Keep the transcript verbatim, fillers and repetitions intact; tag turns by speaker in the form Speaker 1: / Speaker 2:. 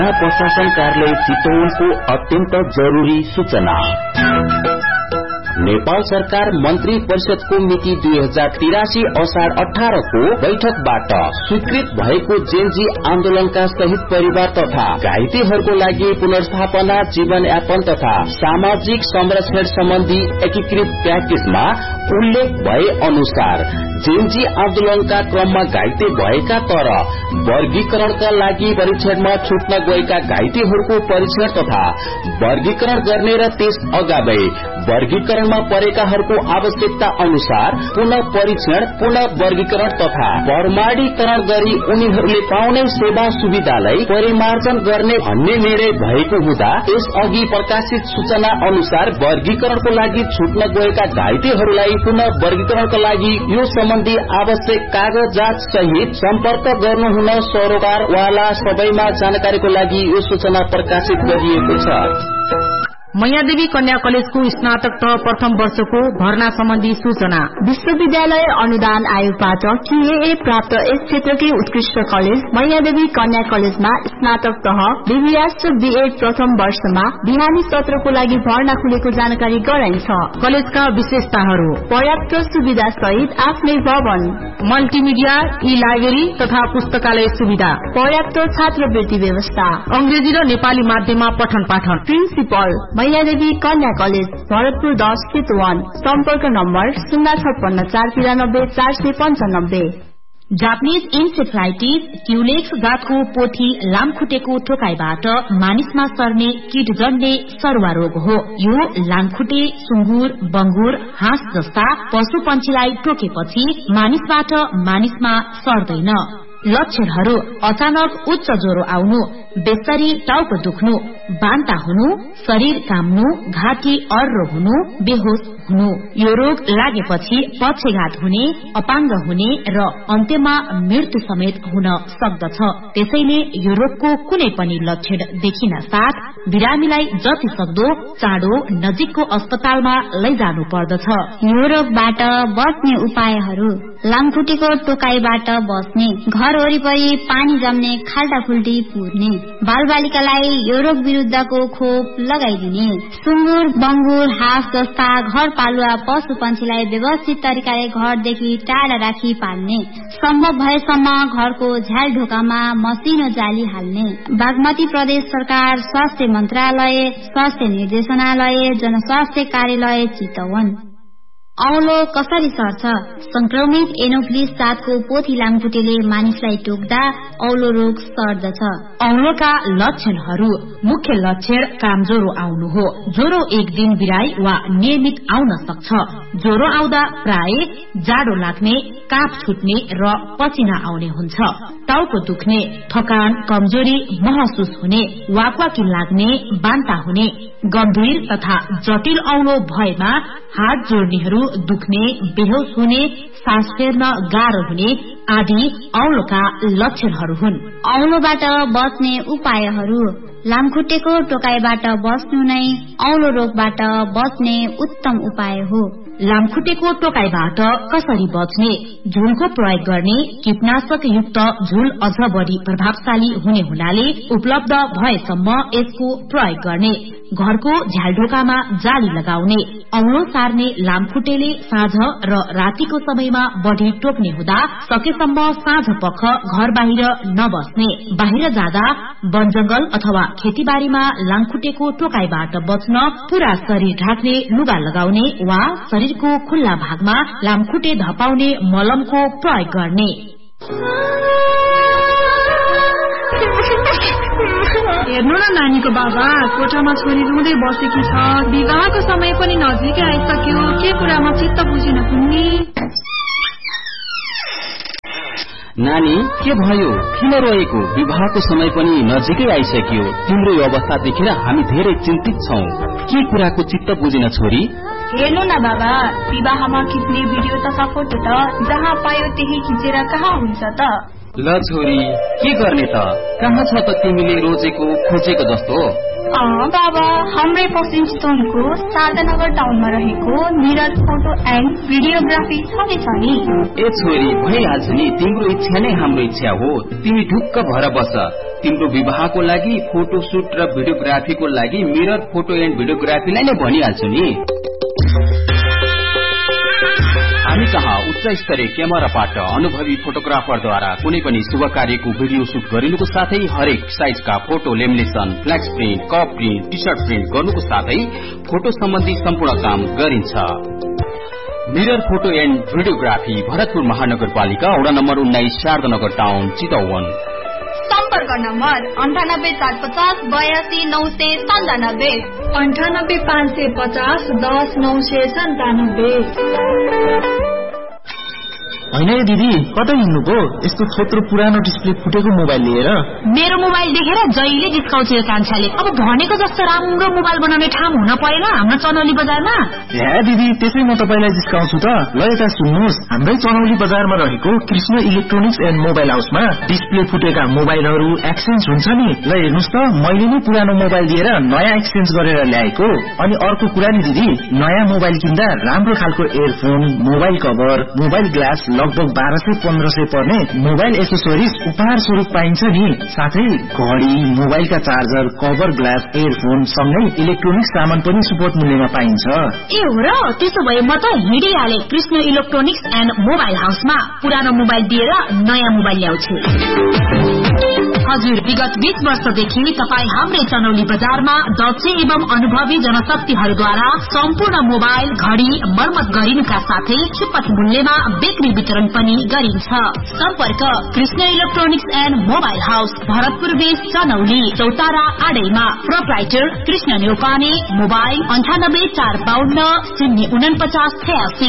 Speaker 1: प्रशासन कार्यालय चितवनको अत्यन्त जरूरी सूचना। नेपाल सरकार मन्त्री परिषदको मिति दुई हजार तिरासी असार अठारह को बैठकबाट स्वीकृत भएको जेनजी आन्दोलनका शहीद परिवार तथा घाइतेहरूको लागि पुनर्स्थापना, जीवनयापन तथा सामाजिक संरक्षण सम्बन्धी एकीकृत प्याकेजमा उल्लेख भए अनुसार जेनजी आन्दोलनका क्रममा घाइते भएका तर वर्गीकरणका लागि परीक्षणमा छुट्न गएका घाइतेहरूको परीक्षण तथा वर्गीकरण गर्ने र त्यस अगावै वर्गीकरणमा परेकाहरूको आवश्यकता अनुसार पुनः परीक्षण, पुनः वर्गीकरण तथा प्रमाणीकरण गरी उनीहरूले पाउने सेवा सुविधालाई परिमार्जन गर्ने भन्ने निर्णय भएको हुँदा यसअघि प्रकाशित सूचना अनुसार वर्गीकरणको लागि छुट्न गएका घाइतेहरूलाई पुनः वर्गीकरणका लागि यो सम्बन्धी आवश्यक कागजात सहित सम्पर्क गर्नुहुन सरोकारवाला सबैमा जानकारीको लागि यो सूचना प्रकाशित गरिएको छ।
Speaker 2: मैयादेवी कन्या कलेजको स्नातक तह प्रथम वर्षको भर्ना सम्बन्धी सूचना।
Speaker 3: विश्वविद्यालय अनुदान आयोगबाट टीएए प्राप्त यस क्षेत्रकै उत्कृष्ट कलेज मैयादेवी कन्या कलेजमा स्नातक तह बीबीएस र बीएड प्रथम वर्षमा बिहानी सत्रको लागि भर्ना खुलेको जानकारी गराइन्छ।
Speaker 2: कलेजका विशेषताहरू:
Speaker 3: पर्याप्त सुविधा सहित आफ्नै भवन,
Speaker 2: मल्टिमिडिया, ई लाइब्रेरी तथा पुस्तकालय सुविधा,
Speaker 3: पर्याप्त छात्रवृत्ति व्यवस्था,
Speaker 2: अंग्रेजी र नेपाली माध्यममा पठन पाठन।
Speaker 3: प्रिन्सिपल मैयादेवी कन्या कलेज, भरतपुर दस, चितवन। सम्पर्क नम्बर शून्य छप्पन्न चार तिरानब्बे चार सय पन्चानब्बे।
Speaker 4: जापानिज इन्सेफ्लाइटिस क्युलेक्स जातको पोथी लामखुट्टेको टोकाइबाट मानिसमा सर्ने कीटजन्य सरुवा रोग हो। यो लामखुट्टे, सुँगुर, बंगुर, हाँस जस्ता पशु पंक्षीलाई टोकेपछि मानिसबाट मानिसमा सर्दैन। लक्षणहरू: अचानक उच्च ज्वरो आउनु, बेस्तरी टाउको दुख्नु, बान्ता हुनु, शरीर काम्नु, घाँटी अर्रो हुनु, बेहोस हुनु। यो रोग लागेपछि पक्षघात हुने, अपाङ्ग हुने र अन्त्यमा मृत्यु समेत हुन सक्दछ। त्यसैले यो रोगको कुनै पनि लक्षण देखिन साथ बिरामीलाई जति सक्दो चाँडो नजिकको अस्पतालमा लैजानु पर्दछ।
Speaker 5: यो रोगबाट बच्ने उपायहरू: लामखुट्टेको टोकाइबाट बच्ने, घर वरिपरि पानी जम्ने, खाल्टा खुल्टी पुर्ने, बालबालिकालाई यो रोग विरुद्धको खोप लगाइदिने, सुँगुर, बंगुर, हाँस जस्ता घर पालुवा पशु पंक्षीलाई व्यवस्थित तरिकाले घरदेखि टाढा राखी पाल्ने, सम्भव भएसम्म घरको झ्याल ढोकामा मसिनो जाली हाल्ने। बागमती प्रदेश सरकार स्वास्थ्य मन्त्रालय, स्वास्थ्य निर्देशनालय, जनस्वास्थ्य कार्यालय चितवन। औलो कसरी सर्छ? संक्रमित एनोफ्लिस जातको पोथी लामखुट्टेले मानिसलाई टोक्दा औलो रोग सर्दछ।
Speaker 4: औलोका लक्षणहरू: मुख्य लक्षण कामज्वरो आउनु हो। ज्वरो एक दिन बिराई वा नियमित आउन सक्छ। ज्वरो आउँदा प्राय जाडो लाग्ने, काप छुट्ने र पसिना आउने हुन्छ। टाउको दुख्ने, थकान, कमजोरी महसुस हुने, वाकवाकी लाग्ने, बान्ता हुने। गम्भीर तथा जटिल औलो भएमा हात जोड्नेहरू दुख्ने, बेहोस हुने, सास फेर्न गाह्रो हुने आदि औलोका लक्षणहरू हुन्।
Speaker 5: औलोबाट बच्ने उपायहरू: लामखुट्टेको टोकाइबाट बच्नु नै औलो रोगबाट बच्ने उत्तम उपाय हो।
Speaker 4: लामखुट्टेको टोकाइबाट कसरी बच्ने? झुलको प्रयोग गर्ने। कीटनाशक युक्त झुल अझ बढी प्रभावशाली हुने हुनाले उपलब्ध भएसम्म यसको प्रयोग गर्ने। घरको झ्यालढोकामा जाली लगाउने। औलो सार्ने लामखुट्टेले साँझ र रातिको समयमा बढ़ी टोक्ने हुँदा सकेसम्म साँझ पख घर बाहिर नबस्ने। बाहिर जाँदा वनजंगल अथवा खेतीबारीमा लामखुट्टेको टोकाइबाट बच्न पूरा शरीर ढाक्ने लुगा लगाउने वा शरीरको खुल्ला भागमा लामखुट्टे धपाउने मलमको प्रयोग गर्ने।
Speaker 6: हेर्नु न नानीको बाबा, कोठामा छोरी रुँदै बसेकी छ। विवाहको समय पनि नजिकै आइसक्यो, के कुरामा चित्त बुझिन कुन्नी?
Speaker 1: नानी के भयो? किन रोएको? विवाहको समय पनि नजिकै आइसक्यो। तिम्रो अवस्था देखेर हामी धेरै चिन्तित छौं। के कुराको चित्त बुझिन छोरी?
Speaker 6: हेर्नु न बाबा, विवाहमा खिच्ने भिडियो तथा फोटो त जहाँ पायो त्यही खिचेर कहाँ हुन्छ त?
Speaker 1: ल छोरी, के गर्ने त? कहाँ छ त तिमीले रोजेको खोजेको जस्तो?
Speaker 6: अँ बाबा, हाम्रै पश्चिम चितवनको शारदानगर टाउनमा रहेको निरज फोटो एन्ड भिडियोग्राफी छँदैछ नि।
Speaker 1: ए छोरी, भइहाल्छ नि, तिम्रो इच्छा नै हाम्रो इच्छा हो। तिमी ढुक्क भएर बस। तिम्रो विवाहको लागि फोटोशूट र भिडियोग्राफीको लागि मिरर फोटो एन्ड भिडियोग्राफीलाई नै भनिहाल्छु नि। हामी कहाँ उच्च स्तरीय क्यामेराबाट अनुभवी फोटोग्राफरद्वारा कुनै पनि शुभ कार्यको भिडियो शूट गरिनुको साथै हरेक साइजका photo lamination, flex print, cup print, T short print गर्नुको साथै फोटो सम्बन्धी सम्पूर्ण काम गरिन्छ। Mirror photo and videography, Bharatpur महानगरपालिका वडा नम्बर उन्नाइस, शारदानगर टाउन, चितवन।
Speaker 3: सम्पर्क नम्बर अन्ठानब्बे चार पचास बयासी नौ सय सन्तानब्बे,
Speaker 6: अन्ठानब्बे पाँच सय पचास दस नौ सय सन्तानब्बे।
Speaker 7: होइन दिदी, कतै हिँड्नुभयो? यस्तो छोटो पुरानो डिस्प्ले फुटेको मोबाइल लिएर?
Speaker 4: मेरो मोबाइल देखेर जहिले जिस्काउँछ यो कान्छाले। अब भनेको जस्तो राम्रो मोबाइल बनाउने ठाउँ हुन परेन हाम्रो चनौली बजारमा?
Speaker 7: हे दिदी, त्यसै म तपाईलाई जिस्काउँछु त। ल यता सुन्नुहोस्, हाम्रै चनौली बजारमा रहेको कृष्ण इलेक्ट्रोनिक्स एन्ड मोबाइल हाउसमा डिस्प्ले फुटेका मोबाइलहरू एक्सचेन्ज हुन्छ नि। ल हेर्नुहोस् त, मैले नै पुरानो मोबाइल दिएर नयाँ एक्सचेन्ज गरेर ल्याएको। अनि अर्को कुरा नि दिदी, नयाँ मोबाइल किन्दा राम्रो खालको earphone, mobile cover, mobile glass लगभग बाह्र सय पन्ध्र सय पर्ने मोबाइल एसेसोरिज उपहार स्वरूप पाइन्छ नि। साथै घडी, मोबाइलका चार्जर, कभर ग्लास, इयरफोन सँगै इलेक्ट्रोनिक्स सामान पनि सुपथ मूल्यमा पाइन्छ।
Speaker 4: ए हो र, त्यसो भए म त हिँडिहाले कृष्ण इलेक्ट्रोनिक्स एन्ड मोबाइल हाउसमा पुरानो मोबाइल दिएर नयाँ मोबाइल ल्याउँछु। हजुर, विगत बीस वर्षदेखि तपाईँ हाम्रै चनौली बजारमा दक्ष एवं अनुभवी जनशक्तिहरूद्वारा सम्पूर्ण मोबाइल, घडी मर्मत गरिनुका साथै सुपथ मूल्यमा बिक्री वितरण पनि गरिन्छ। सम्पर्क Krishna electronics and mobile house, Bharatpur base, Chanauli, Chautara आडैमा। Proprietor Krishna Neupane. Mobile अन्ठानब्बे चार बाहन्न शून्य उनपचास छयासी।